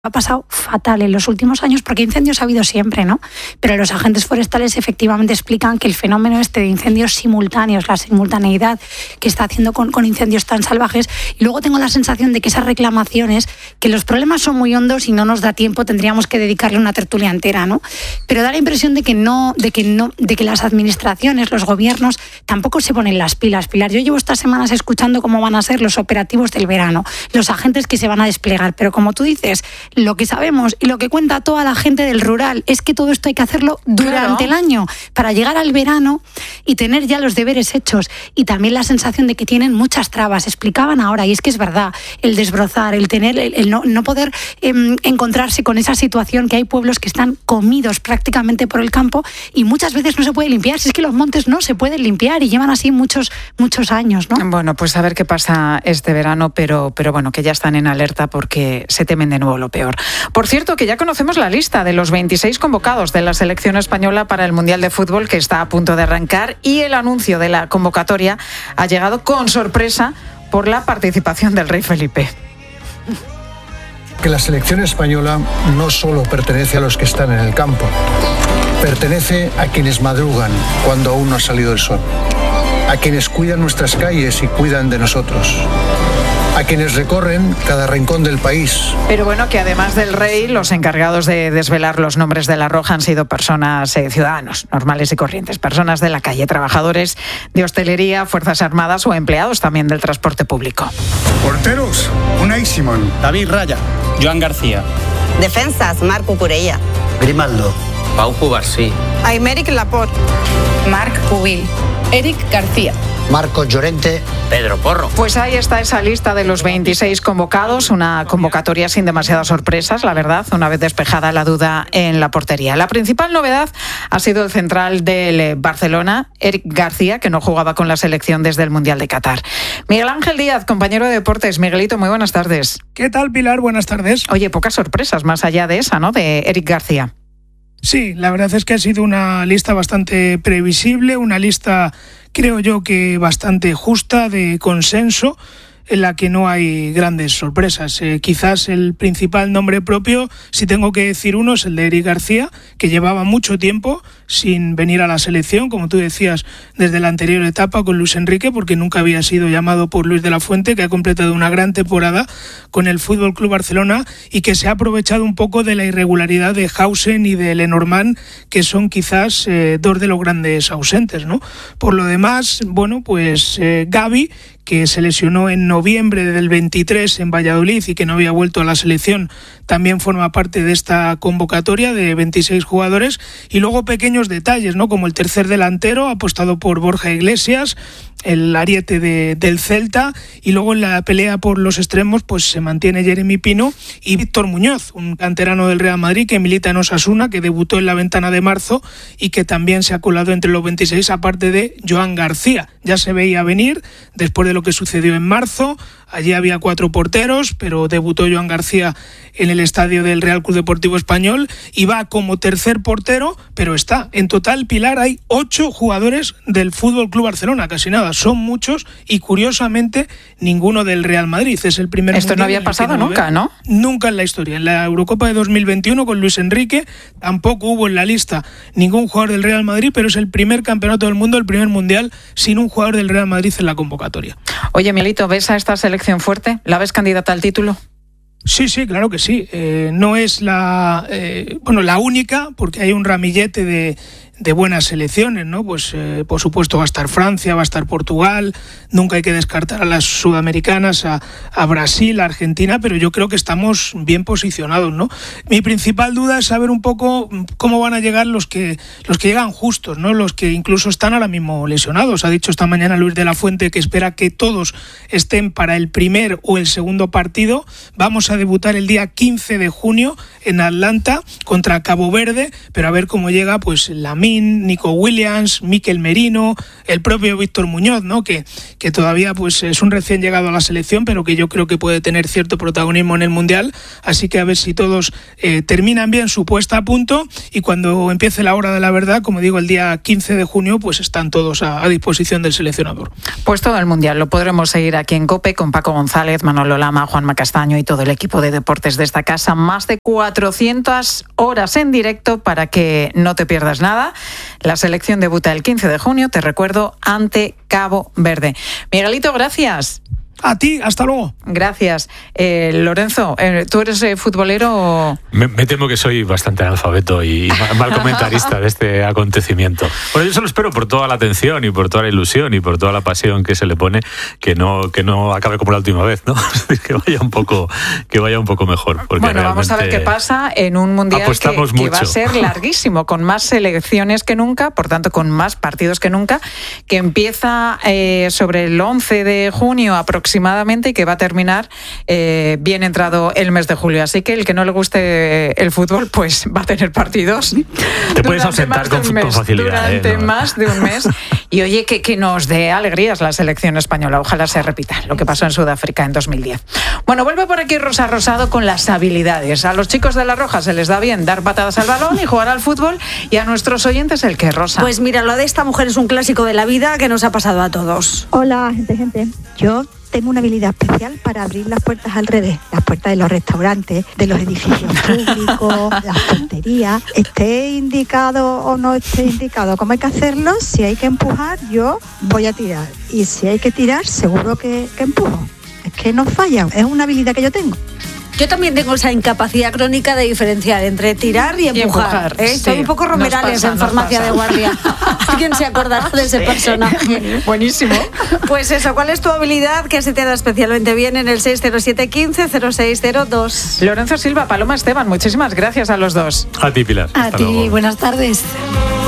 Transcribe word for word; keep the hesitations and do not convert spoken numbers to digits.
Ha pasado fatal en los últimos años porque incendios ha habido siempre, ¿no? Pero los agentes forestales efectivamente explican que el fenómeno este de incendios simultáneos, la simultaneidad que está haciendo con, con incendios tan salvajes, y luego tengo la sensación de que esas reclamaciones, que los problemas son muy hondos y no nos da tiempo, tendríamos que dedicarle una tertulia entera, ¿no? Pero da la impresión de que no, de que no, de que las administraciones, los gobiernos tampoco se ponen las pilas, Pilar. Yo llevo estas semanas escuchando cómo van a ser los operativos del verano, los agentes que se van a desplegar, pero como tú dices, lo que sabemos y lo que cuenta toda la gente del rural es que todo esto hay que hacerlo durante claro. el año para llegar al verano y tener ya los deberes hechos, y también la sensación de que tienen muchas trabas. Explicaban ahora, y es que es verdad, el desbrozar, el tener, el, el no, no poder eh, encontrarse con esa situación que hay pueblos que están comidos prácticamente por el campo y muchas veces no se puede limpiar. Si es que los montes no se pueden limpiar y llevan así muchos muchos años, ¿no? Bueno, pues a ver qué pasa este verano, pero, pero bueno, que ya están en alerta porque se temen de nuevo lo peor. Por cierto, que ya conocemos la lista de los veintiséis convocados de la selección española para el Mundial de Fútbol, que está a punto de arrancar, y el anuncio de la convocatoria ha llegado con sorpresa por la participación del rey Felipe. Que la selección española no solo pertenece a los que están en el campo, pertenece a quienes madrugan cuando aún no ha salido el sol, a quienes cuidan nuestras calles y cuidan de nosotros, a quienes recorren cada rincón del país. Pero bueno, que además del rey, los encargados de desvelar los nombres de la Roja han sido personas, eh, ciudadanos normales y corrientes, personas de la calle, trabajadores de hostelería, Fuerzas Armadas o empleados también del transporte público. Porteros, Unai Simón, David Raya, Joan García. Defensas, Marc Cucurella, Grimaldo, Pau Cubarsí, Aymeric Laporte, Marc Pubil, Eric García, Marcos Llorente, Pedro Porro. Pues ahí está esa lista de los veintiséis convocados, una convocatoria sin demasiadas sorpresas, la verdad, una vez despejada la duda en la portería. La principal novedad ha sido el central del Barcelona, Eric García, que no jugaba con la selección desde el Mundial de Qatar. Miguel Ángel Díaz, compañero de deportes. Miguelito, muy buenas tardes. ¿Qué tal, Pilar? Buenas tardes. Oye, pocas sorpresas más allá de esa, ¿no?, de Eric García. Sí, la verdad es que ha sido una lista bastante previsible, una lista, creo yo, que bastante justa, de consenso, en la que no hay grandes sorpresas. Eh, quizás el principal nombre propio, si tengo que decir uno, es el de Eric García, que llevaba mucho tiempo sin venir a la selección, como tú decías, desde la anterior etapa con Luis Enrique, porque nunca había sido llamado por Luis de la Fuente, que ha completado una gran temporada con el F C Barcelona y que se ha aprovechado un poco de la irregularidad de Hausen y de Lenormand, que son quizás eh, dos de los grandes ausentes, ¿no? Por lo demás, bueno, pues eh, Gavi, que se lesionó en noviembre del veintitrés en Valladolid y que no había vuelto a la selección, también forma parte de esta convocatoria de veintiséis jugadores. Y luego pequeños detalles, ¿no?, como el tercer delantero apostado por Borja Iglesias, el ariete de, del Celta, y luego en la pelea por los extremos pues se mantiene Jeremy Pino y Víctor Muñoz, un canterano del Real Madrid que milita en Osasuna, que debutó en la ventana de marzo y que también se ha colado entre los veintiséis, aparte de Joan García. Ya se veía venir después de lo que sucedió en marzo. Allí había cuatro porteros, pero debutó Joan García en el estadio del Real Club Deportivo Español y va como tercer portero, pero está. En total, Pilar, hay ocho jugadores del F C Barcelona, casi nada, son muchos, y curiosamente ninguno del Real Madrid. Es el primer Esto no había pasado nunca, ¿no? Nunca en la historia. En la Eurocopa de dos mil veintiuno con Luis Enrique tampoco hubo en la lista ningún jugador del Real Madrid, pero es el primer campeonato del mundo, el primer mundial sin un jugador del Real Madrid en la convocatoria. Oye, Milito, ¿ves a esta selección fuerte? ¿La ves candidata al título? Sí, sí, claro que sí. Eh, no es la eh, bueno la única, porque hay un ramillete de, de buenas selecciones, ¿no? Pues eh, por supuesto va a estar Francia, va a estar Portugal, nunca hay que descartar a las sudamericanas, a, a Brasil, a Argentina, pero yo creo que estamos bien posicionados, ¿no? Mi principal duda es saber un poco cómo van a llegar los que los que llegan justos, ¿no? Los que incluso están ahora mismo lesionados. Ha dicho esta mañana Luis de la Fuente que espera que todos estén para el primer o el segundo partido. Vamos a debutar el día quince de junio en Atlanta contra Cabo Verde, pero a ver cómo llega pues Lamine, Lamine, Nico Williams, Mikel Merino, el propio Víctor Muñoz, ¿no? que, que todavía pues, es un recién llegado a la selección, pero que yo creo que puede tener cierto protagonismo en el Mundial, así que a ver si todos eh, terminan bien su puesta a punto y cuando empiece la hora de la verdad, como digo, el día quince de junio, pues están todos a, a disposición del seleccionador. Pues todo el Mundial lo podremos seguir aquí en COPE con Paco González, Manolo Lama, Juanma Castaño y todo el equipo de deportes de esta casa. Más de cuatrocientas horas en directo para que no te pierdas nada. La selección debuta el quince de junio, te recuerdo, ante Cabo Verde. Miguelito, gracias. A ti, hasta luego. Gracias. Eh, Lorenzo, eh, ¿tú eres eh, futbolero? Me, me temo que soy bastante analfabeto y mal, mal comentarista de este acontecimiento. Bueno, yo solo espero por toda la atención y por toda la ilusión y por toda la pasión que se le pone que no que no acabe como la última vez, ¿no? que vaya un poco que vaya un poco mejor. Porque bueno, vamos a ver qué pasa en un mundial que, que va a ser larguísimo, con más selecciones que nunca, por tanto con más partidos que nunca, que empieza eh, sobre el once de junio aproximadamente aproximadamente y que va a terminar eh, bien entrado el mes de julio. Así que el que no le guste el fútbol, pues va a tener partidos. Te puedes ausentar con, mes, con facilidad. Durante ¿eh? No. más de un mes. Y oye, que, que nos dé alegrías la selección española. Ojalá se repita lo que pasó en Sudáfrica en dos mil diez. Bueno, vuelve por aquí Rosa Rosado con las habilidades. A los chicos de La Roja se les da bien dar patadas al balón y jugar al fútbol, y a nuestros oyentes el que, Rosa. Pues mira, lo de esta mujer es un clásico de la vida que nos ha pasado a todos. Hola, gente, gente. Yo tengo una habilidad especial para abrir las puertas al revés, las puertas de los restaurantes, de los edificios públicos, las porterías. Esté indicado o no esté indicado cómo hay que hacerlo, si hay que empujar, yo voy a tirar. Y si hay que tirar, seguro que, que empujo. Es que no falla, es una habilidad que yo tengo. Yo también tengo esa incapacidad crónica de diferenciar entre tirar y empujar. Y empujar, ¿eh? sí. Soy un poco Romerales pasa, en farmacia de guardia. ¿Quién se acordará de ese personaje? Buenísimo. Pues eso, ¿cuál es tu habilidad que se te da especialmente bien en el seis cero siete uno cinco cero seis cero dos? Lorenzo Silva, Paloma Esteban, muchísimas gracias a los dos. A ti, Pilar. A Hasta ti, luego. buenas tardes.